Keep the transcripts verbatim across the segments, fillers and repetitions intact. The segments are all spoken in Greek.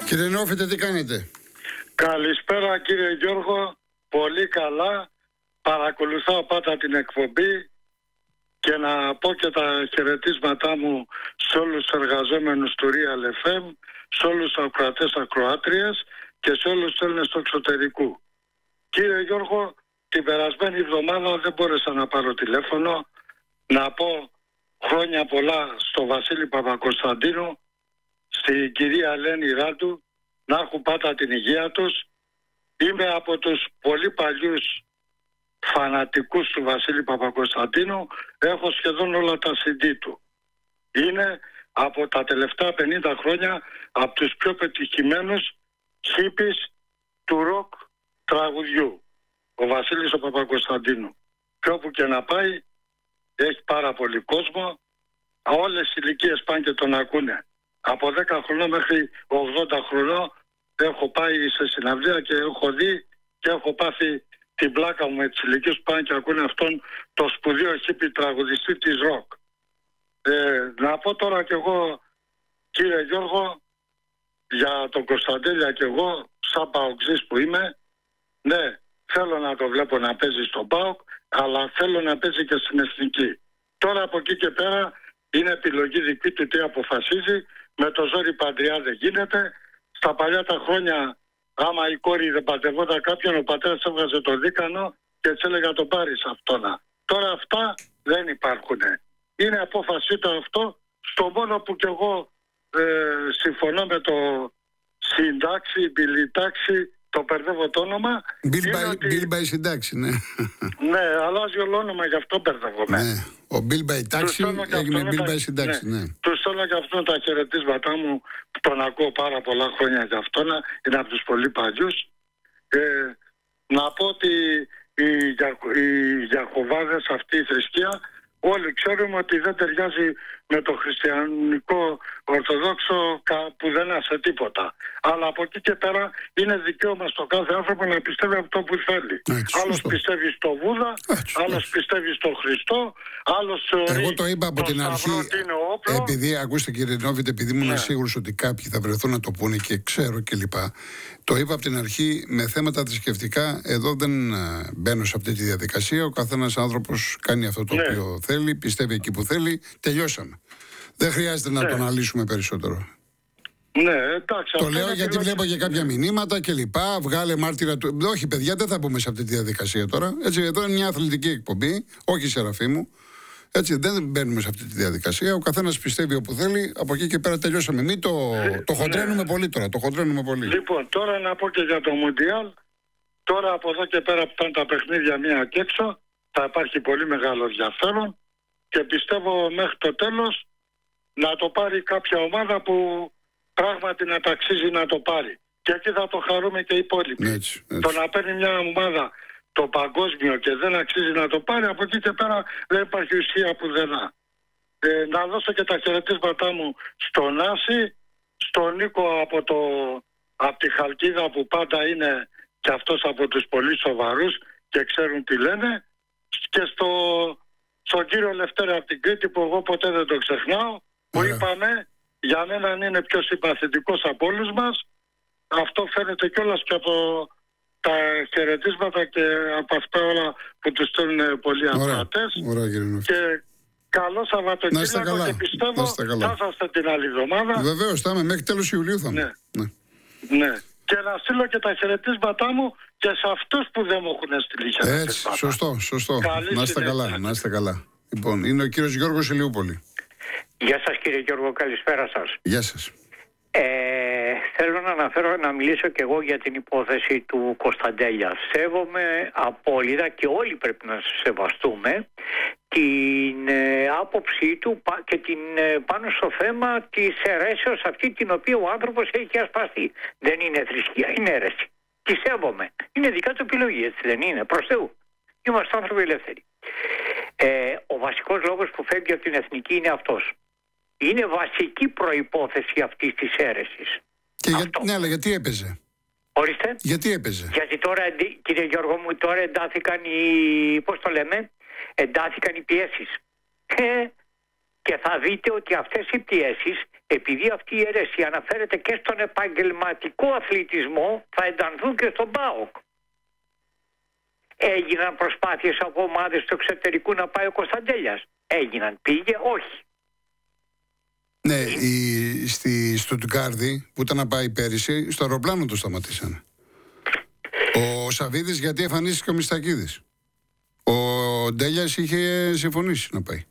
Κύριε Νόφιτε, τι κάνετε? Καλησπέρα κύριε Γιώργο, πολύ καλά. Παρακολουθάω πάντα την εκπομπή και να πω και τα χαιρετίσματά μου σε όλους τους εργαζόμενους του Real εφ εμ, σε όλους τους ακροατές ακροάτριες και σε όλους τους Έλληνες του εξωτερικού. Κύριε Γιώργο, την περασμένη εβδομάδα δεν μπόρεσα να πάρω τηλέφωνο να πω χρόνια πολλά στο Βασίλη Παπακοσταντίνου, στην κυρία Ελένη Ράντου, να έχουν πάντα την υγεία τους. Είμαι από τους πολύ παλιούς φανατικούς του Βασίλη Παπακοσταντίνου, έχω σχεδόν όλα τα σι ντι του. Είναι από τα τελευταία πενήντα χρόνια από τους πιο πετυχημένους χίπης του ροκ τραγουδιού, ο Βασίλης ο Παπακοσταντίνου. Και όπου και να πάει έχει πάρα πολύ κόσμο, όλες οι ηλικίες πάνε και τον ακούνε. Από δέκα χρονών μέχρι ογδόντα χρονών έχω πάει σε συναυλία και έχω δει και έχω πάθει την πλάκα μου με τις ηλικίες που πάνε και ακούνε αυτόν το σπουδαίο χίπη τραγουδιστή της ροκ. Ε, να πω τώρα κι εγώ, κύριε Γιώργο, για τον Κωνσταντέλια κι εγώ, σαν παοξής που είμαι, ναι, θέλω να το βλέπω να παίζει στον ΠΑΟΚ, αλλά θέλω να παίζει και στην Εθνική. Τώρα από εκεί και πέρα είναι επιλογή δική του τι αποφασίζει. Με το ζόρι παντριά δεν γίνεται. Στα παλιά τα χρόνια, άμα η κόρη δεν πατευόταν κάποιον, ο πατέρας έβγαζε το δίκανο και έτσι έλεγα τον πάρεις αυτόνα. Τώρα αυτά δεν υπάρχουν. Είναι απόφασή του αυτό. Στο μόνο που κι εγώ ε, συμφωνώ με το συντάξη, μπιλιτάξη, το μπερδεύω το όνομα. Bill by συντάξη, ναι. Ναι, αλλάζει όλο όνομα, γι' αυτό μπερδεύομαι. Ναι. Ο Bill by τάξη έγινε Bill by συντάξη, ναι. ναι. Τους θέλω και αυτόν τα χαιρετίσματά μου που τον ακούω πάρα πολλά χρόνια για αυτόν. Είναι από τους πολύ παλιούς. Ε, να πω ότι οι, οι Γιαχωβάδες, αυτή η θρησκεία, όλοι ξέρουμε ότι δεν ταιριάζει με το χριστιανικό ορθοδόξο που δεν είναι σε τίποτα. Αλλά από εκεί και πέρα είναι δικαίωμα στο κάθε άνθρωπο να πιστεύει αυτό που θέλει. Έτσι, άλλος σωστό. Πιστεύει στο Βούδα, έτσι, άλλος έτσι. πιστεύει στο Χριστό, άλλος θεωρεί. Εγώ το είπα από το την αρχή. Επειδή, ακούστε κύριε Νόβιτ, επειδή ήμουν ναι. σίγουρος ότι κάποιοι θα βρεθούν να το πούνε και ξέρω κλπ. Το είπα από την αρχή, με θέματα θρησκευτικά, εδώ δεν μπαίνω σε αυτή τη διαδικασία. Ο καθένας άνθρωπος κάνει αυτό το ναι. οποίο θέλει, πιστεύει εκεί που θέλει. Τελειώσαμε. Δεν χρειάζεται να ναι. το αναλύσουμε περισσότερο. Ναι, εντάξει. Το λέω γιατί βλέπω και κάποια μηνύματα και λοιπά. Βγάλε μάρτυρα του. Όχι, παιδιά, δεν θα μπούμε σε αυτή τη διαδικασία τώρα. Έτσι, εδώ είναι μια αθλητική εκπομπή, όχι Σεραφή μου. Έτσι, δεν μπαίνουμε σε αυτή τη διαδικασία. Ο καθένας πιστεύει όπου θέλει. Από εκεί και πέρα τελειώσαμε. Μην το, το χοντρένουμε ναι. πολύ τώρα. Το χοντρένουμε πολύ. Λοιπόν, τώρα να πω και για το Μουντιάλ. Τώρα από εδώ και πέρα που πάνε τα παιχνίδια μία και έξω, θα υπάρχει πολύ μεγάλο ενδιαφέρον και πιστεύω μέχρι το τέλος να το πάρει κάποια ομάδα που πράγματι να ταξίζει να το πάρει. Και εκεί θα το χαρούμε και οι υπόλοιποι. Έτσι, έτσι. Το να παίρνει μια ομάδα το παγκόσμιο και δεν αξίζει να το πάρει, από εκεί και πέρα δεν υπάρχει ουσία πουθενά. Ε, να δώσω και τα χαιρετίσματά μου στον Άση, στον Νίκο από, το, από τη Χαλκίδα που πάντα είναι και αυτός από τους πολύ σοβαρούς και ξέρουν τι λένε, και στο, στον κύριο Λευτέρα από την Κρήτη που εγώ ποτέ δεν το ξεχνάω, που yeah. είπαμε για μένα είναι πιο συμπαθητικός από όλους μας. Αυτό φαίνεται κιόλας και από τα χαιρετίσματα και από αυτά όλα που τους στέλνουν πολλοί ακροατές. Και καλό Σαββατοκύριακο και πιστεύω θα είσαστε την άλλη εβδομάδα. Βεβαίως θα είμαι, μέχρι τέλος Ιουλίου θα είμαι. Ναι. Ναι. ναι. Και να στείλω και τα χαιρετίσματά μου και σε αυτούς που δεν μου έχουν στείλει χαιρετίσματα. Έτσι, σωστό, σωστό. Καλή να είστε καλά, να είστε καλά. Λοιπόν, είναι ο κύριος Γιώργος Ηλιούπολη. Γεια σας κύριε Γιώργο, καλησπέρα σας. Γεια σας. Ε, θέλω να αναφέρω, να μιλήσω και εγώ για την υπόθεση του Κωνσταντέλια. Σέβομαι απόλυτα και όλοι πρέπει να σεβαστούμε την ε, άποψή του και την, ε, πάνω στο θέμα της αιρέσεως αυτή την οποία ο άνθρωπος έχει ασπαστεί. Δεν είναι θρησκεία, είναι αίρεση. Τη σέβομαι. Είναι δικά του επιλογή, έτσι δεν είναι? Προς Θεού. Είμαστε άνθρωποι ελεύθεροι. Ε, ο βασικός λόγος που φεύγει από την εθνική είναι αυτός. Είναι βασική προϋπόθεση αυτής της αίρεσης. Και για, ναι, αλλά γιατί έπαιζε? Ορίστε. Γιατί έπαιζε? Γιατί τώρα, κύριε Γιώργο μου, τώρα εντάθηκαν οι, πώς το λέμε, εντάθηκαν οι πιέσεις. Ε, και θα δείτε ότι αυτές οι πιέσεις επειδή αυτή η αίρεση αναφέρεται και στον επαγγελματικό αθλητισμό, θα εντανθούν και στον ΠΑΟΚ. Έγιναν προσπάθειες από ομάδες του εξωτερικού να πάει ο Κωνσταντέλιας. Έγιναν. Πήγε, όχι. Ναι, η, στη Στουτγκάρδη που ήταν να πάει πέρυσι, στο αεροπλάνο το σταματήσανε. Ο Σαββίδης γιατί εμφανίστηκε ο Μιστακίδης. Ο Ντέλιας είχε συμφωνήσει να πάει.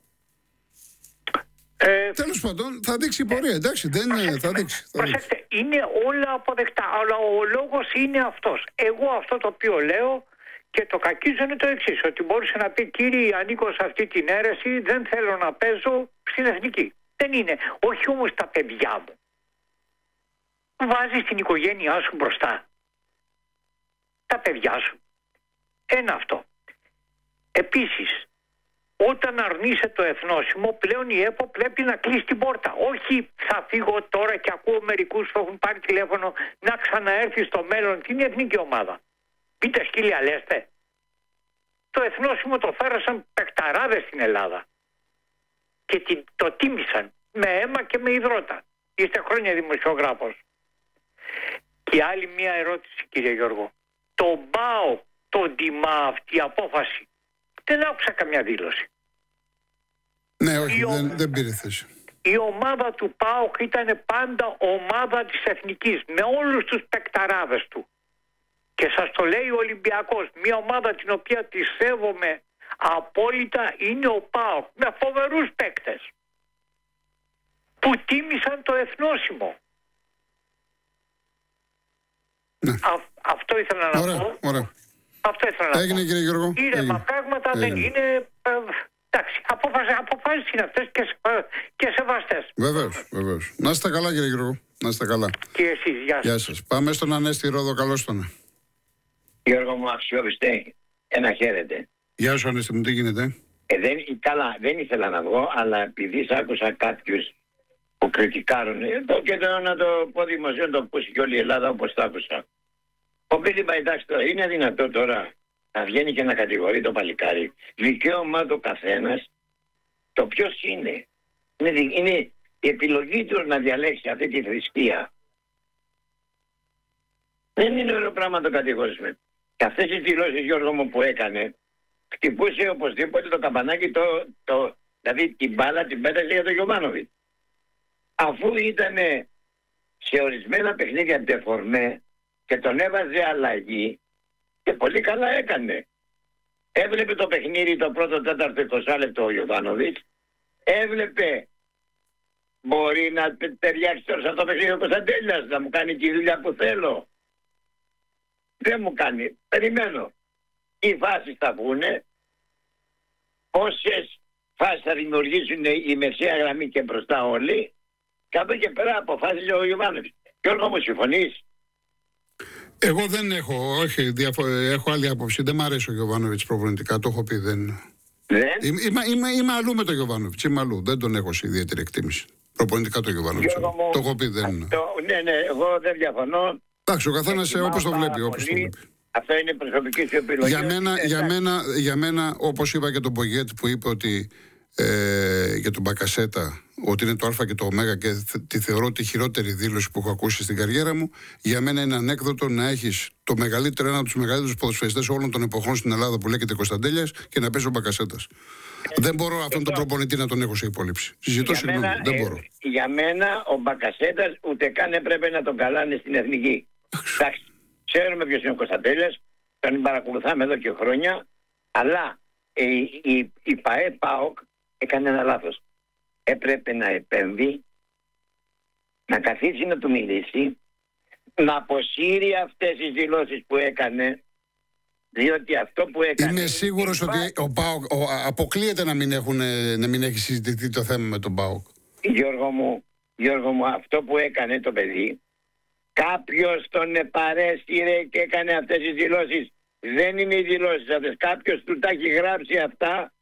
Ε, Τέλος πάντων, θα δείξει η πορεία, εντάξει, δεν είναι, θα δείξει. Θα προσέξτε, δείξει. είναι όλα αποδεκτά, αλλά ο λόγος είναι αυτός. Εγώ αυτό το οποίο λέω και το κακίζω είναι το εξής, ότι μπορούσε να πει κύριε ανήκω σε αυτή την αίρεση, δεν θέλω να παίζω στην εθνική. Δεν είναι, όχι όμως τα παιδιά μου. Βάζεις την οικογένειά σου μπροστά. Τα παιδιά σου. Ένα αυτό. Επίσης, όταν αρνείσαι το εθνόσημο, πλέον η ΕΠΟ πρέπει να κλείσει την πόρτα. Όχι θα φύγω τώρα και ακούω μερικούς που έχουν πάρει τηλέφωνο να ξαναέρθει στο μέλλον την εθνική ομάδα. Πείτε σκύλια λέστε. Το εθνόσημο το φέρασαν παικταράδες στην Ελλάδα. Και την, το τίμησαν με αίμα και με υδρότα. Είστε χρόνια δημοσιογράφος. Και άλλη μία ερώτηση κύριε Γιώργο. Το ΠΑΟΚ τον τιμά αυτή η απόφαση? Δεν άκουσα καμιά δήλωση. Ναι, όχι, η δεν, ο... δεν πήρε θέση. Η ομάδα του ΠΑΟΚ ήταν πάντα ομάδα της εθνικής με όλους τους παικταράδες του. Και σας το λέει ο Ολυμπιακός. Μια ομάδα την οποία τη σέβομαι απόλυτα είναι ο ΠΑΟΚ. Με φοβερούς παίκτες. Που τίμησαν το εθνόσημο. Ναι. Α, αυτό ήθελα να ωραία, πω. Ωραία. Αυτό ήθελα να Έγινε πω. κύριε Γιώργο. Ήρεμα πράγματα Έγινε. δεν είναι. Ε, εντάξει, αποφάσεις, αποφάσεις είναι αυτές και, σε, και σεβαστές. Βεβαίως, βεβαίως. Να είστε καλά κύριε Γιώργο. Να είστε καλά. Και εσείς, γεια σας. Γεια σας. Πάμε στον Ανέστη Ρόδο, καλώς τον. Γιώργο μου, αξιόπιστε, ένα χαίρετε. Γεια σου Ανέστη μου, τι γίνεται? Ε, δεν, καλά, δεν ήθελα να βγω, αλλά επειδή σ' άκουσα κάποιους που κριτικάρουν, ε, το, και το, να το πω δημοσίως, το ακούσει και όλη η Ελλάδα όπως το άκουσα. Ο Πίλιπα, εντάξει τώρα, είναι δυνατό τώρα να βγαίνει και να κατηγορεί το παλικάρι. Δικαίωμά το καθένας, το ποιος είναι. Είναι, είναι η επιλογή του να διαλέξει αυτή τη θρησκεία. Δεν είναι ωραίο πράγμα να το κατηγορήσουμε. Και αυτές οι δηλώσεις, Γιώργο μου, που έκανε, χτυπούσε οπωσδήποτε το καμπανάκι, το, το, δηλαδή την μπάλα την πέτασε για τον Γιωβάνοβιτ. Αφού ήταν σε ορισμένα παιχνίδια ντεφορμέ και τον έβαζε αλλαγή και πολύ καλά έκανε. Έβλεπε το παιχνίδι το πρώτο τέταρτο είκοσι λεπτό ο Γιωβάνοβιτ, έβλεπε μπορεί να ταιριάξει τώρα σε αυτό το παιχνίδι ο Κωνσταντέλιας, να μου κάνει τη δουλειά που θέλω. Δεν μου κάνει. Περιμένω. Οι φάσεις θα βγουνε. Πόσες φάσεις θα δημιουργήσουν η μεσαία γραμμή και μπροστά όλοι. Και από εκεί και πέρα αποφάσισε ο Γιωβάνοβιτ. Γιώργο μου, συμφωνείς? Εγώ δεν έχω, όχι, διαφο- έχω άλλη άποψη. Δεν μ' αρέσει ο Γιωβάνοβιτς προπονητικά, το έχω πει. Δεν... Δεν. Είμαι, είμαι, είμαι, είμαι αλλού με τον Γιωβάνοβιτς, είμαι αλλού. Δεν τον έχω σε ιδιαίτερη εκτίμηση. Προπονητικά τον Γιωβάνοβιτς. Μου, το έχω πει, δεν. Αυτό, ναι, ναι, εγώ δεν διαφωνώ. Εντάξει, ο καθένας όπως το βλέπει. Όπως το βλέπει. Αυτό είναι προσωπική σου επιλογή. Για μένα, για μένα, για μένα, όπως είπα και τον Πογέτ που είπε ότι ε, για τον Μπακασέτα ότι είναι το Α και το Ω και τη θεωρώ τη χειρότερη δήλωση που έχω ακούσει στην καριέρα μου. Για μένα είναι ανέκδοτο να έχεις το μεγαλύτερο, ένα από τους μεγαλύτερους ποδοσφαιριστές όλων των εποχών στην Ελλάδα που λέγεται Κωνσταντέλιας και να παίζει ο Μπακασέτας. Ε, δεν μπορώ αυτόν τον εδώ, προπονητή να τον έχω σε υπόλοιψη. Συζητώ συγγνώμη, μένα, δεν ε, μπορώ. Για μένα ο Μπακασέτας ούτε καν έπρεπε να τον καλάνε στην εθνική. Εντάξει, ξέρουμε ποιος είναι ο Κωνσταντέλιας, τον παρακολουθάμε εδώ και χρόνια, αλλά η, η, η ΠΑΕ ΠΑΟΚ έκανε ένα λάθος. Έπρεπε να επέμβει, να καθίσει να του μιλήσει, να αποσύρει αυτές τις δηλώσεις που έκανε, διότι αυτό που έκανε... Είμαι σίγουρος υπά... ότι ο ΠΑΟΚ, ο, αποκλείεται να μην, έχουν, να μην έχει συζητηθεί το θέμα με τον ΠΑΟΚ. Γιώργο μου, Γιώργο μου, αυτό που έκανε το παιδί, κάποιος τον επαρέστηρε και έκανε αυτές τις δηλώσεις. Δεν είναι οι δηλώσεις αυτές. Κάποιος του τα έχει γράψει αυτά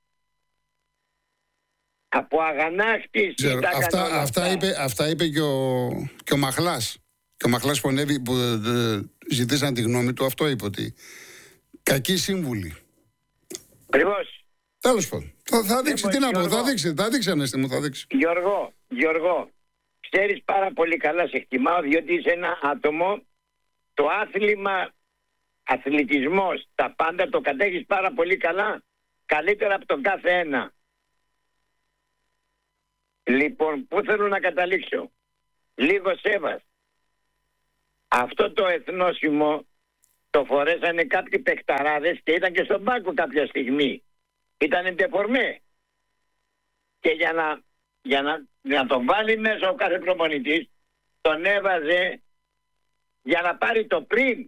από αγανάκτηση. Ξέρω, αυτά, αυτά, αυτά, είπε, αυτά είπε και ο, και ο Μαχλάς. Και ο Μαχλάς που ανέβη, που ε, ζητήσαν τη γνώμη του, αυτό είπε ότι κακή σύμβουλη. Ακριβώς. Τέλος πάντων. Θα, θα δείξει, τι να πω, Γιώργο, θα δείξει, θα δείξει Ανέστη μου, θα δείξει. Γιώργο, Γιώργο, ξέρεις πάρα πολύ καλά, σε εκτιμάω, διότι είσαι ένα άτομο, το άθλημα, αθλητισμός, τα πάντα το κατέχεις πάρα πολύ καλά, καλύτερα από τον κάθε ένα. Λοιπόν, πού θέλω να καταλήξω? Λίγο σέβας. Αυτό το εθνόσημο το φορέσανε κάποιοι παικταράδες και ήταν και στον πάγκο κάποια στιγμή. Ήτανε ντεφορμέ. Και για να, για να, να τον βάλει μέσα ο κάθε προπονητής, τον έβαζε για να πάρει το πριν.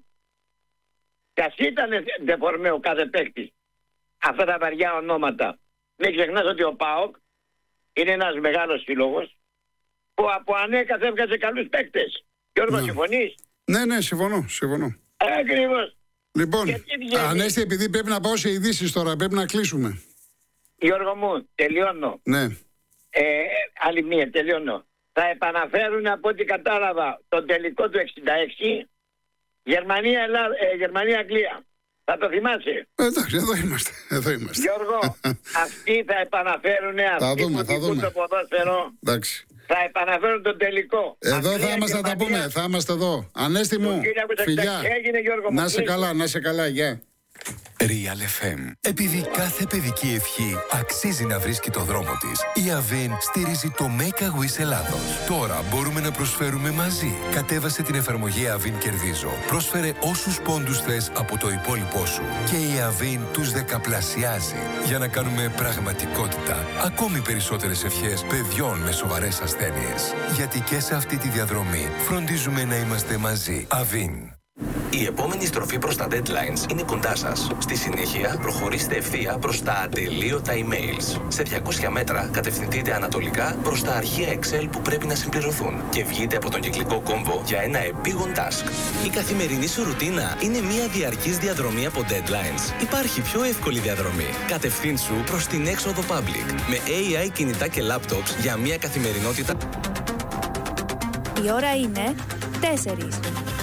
Κι ας ήταν ντεφορμέ ο κάθε παίκτης. Αυτά τα βαριά ονόματα. Μην ξεχνάς ότι ο ΠΑΟΚ είναι ένας μεγάλος σύλλογος που από ανέκαθεν έβγαζε καλούς παίκτες. Γιώργο, ναι. Συμφωνείς? Ναι, ναι, συμφωνώ, συμφωνώ. Ακριβώς. Λοιπόν, Ανέστη, επειδή πρέπει να πάω σε ειδήσεις τώρα, πρέπει να κλείσουμε. Γιώργο μου, τελειώνω. Ναι. Ε, άλλη μία, τελειώνω. Θα επαναφέρουν, από ό,τι κατάλαβα, τον τελικό του εξήντα έξι, Γερμανία, Ελλάδα, ε, Γερμανία, Αγγλία. Θα το θυμάσαι? Ε, εντάξει, εδώ είμαστε. Εδώ είμαστε. Γιώργο, αυτοί θα επαναφέρουν, αυτοί δούμε, που δικούν το ποδόσφαιρο. Εντάξει. Θα επαναφέρουν τον τελικό. Εδώ Αγγλία, θα είμαστε, θα τα πούμε. Θα είμαστε εδώ. Ανέστη μου, φιλιά. Έγινε, Γιώργο, να σε καλά, να σε καλά, γεια. Real εφ εμ. Επειδή κάθε παιδική ευχή αξίζει να βρίσκει το δρόμο της, η Avin στηρίζει το Make a Wish Ελλάδος. Τώρα μπορούμε να προσφέρουμε μαζί. Κατέβασε την εφαρμογή Avin Κερδίζω. Πρόσφερε όσους πόντους θες από το υπόλοιπό σου. Και η Avin τους δεκαπλασιάζει. Για να κάνουμε πραγματικότητα ακόμη περισσότερες ευχές παιδιών με σοβαρές ασθένειες. Γιατί και σε αυτή τη διαδρομή φροντίζουμε να είμαστε μαζί. Avin. Η επόμενη στροφή προς τα deadlines είναι κοντά σας. Στη συνέχεια, προχωρήστε ευθεία προς τα ατελείωτα emails. Σε διακόσια μέτρα, κατευθυνθείτε ανατολικά προς τα αρχεία Excel που πρέπει να συμπληρωθούν και βγείτε από τον κυκλικό κόμβο για ένα επίγον task. Η καθημερινή σου ρουτίνα είναι μια διαρκής διαδρομή από deadlines. Υπάρχει πιο εύκολη διαδρομή. Κατευθύνσου προς την έξοδο public με έι άι κινητά και laptops για μια καθημερινότητα. Η ώρα είναι τέσσερις.